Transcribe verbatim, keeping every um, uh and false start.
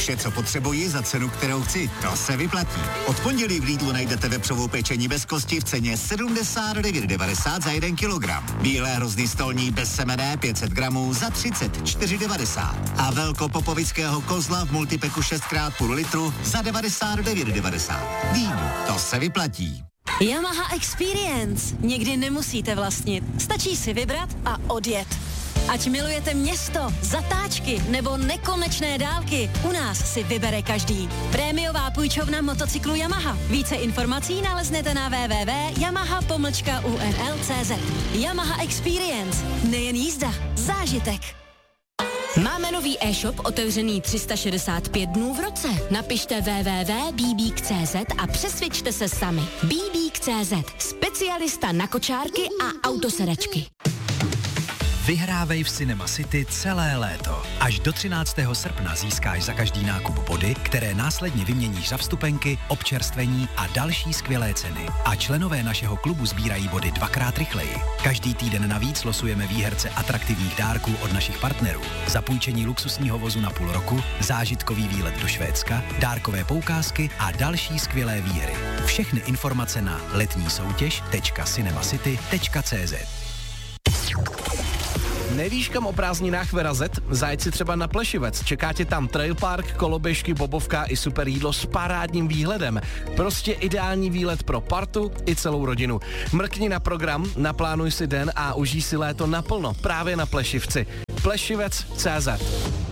Vše, co potřebuji za cenu, kterou chci. To se vyplatí. Od pondělí v Lidlu najdete vepřovou pečení bez kosti v ceně sedmdesát devět devadesát za jeden kilogram. Bílé hrozny stolní bez semene pět set gramů za třicet čtyři devadesát. A velkopopovického kozla v multipeku šest krát půl litru za devadesát devět devadesát. Lidl, to se vyplatí. Yamaha Experience. Někdy nemusíte vlastnit. Stačí si vybrat a odjet. Ať milujete město, zatáčky nebo nekonečné dálky, u nás si vybere každý. Prémiová půjčovna motocyklu Yamaha. Více informací naleznete na w w w tečka yamaha pomlčka u n l tečka c z. Yamaha Experience. Nejen jízda, zážitek. Máme nový e-shop otevřený tři sta šedesát pět dnů v roce. Napište w w w tečka bbík tečka c z a přesvědčte se sami. bbík tečka c z. Specialista na kočárky a autosedačky. Vyhrávej v Cinema City celé léto. Až do třináctého srpna získáš za každý nákup body, které následně vyměníš za vstupenky, občerstvení a další skvělé ceny. A členové našeho klubu sbírají body dvakrát rychleji. Každý týden navíc losujeme výherce atraktivních dárků od našich partnerů. Zapůjčení luxusního vozu na půl roku, zážitkový výlet do Švédska, dárkové poukázky a další skvělé výhry. Všechny informace na letní soutěž tečka cinemacity tečka c z. Nevíš, kam o prázdninách vyrazit? Zajeď si třeba na Plešivec. Čeká tě tam trailpark, koloběžky, bobovka i super jídlo s parádním výhledem. Prostě ideální výlet pro partu i celou rodinu. Mrkni na program, naplánuj si den a užij si léto naplno právě na Plešivci. Plešivec tečka cé zet.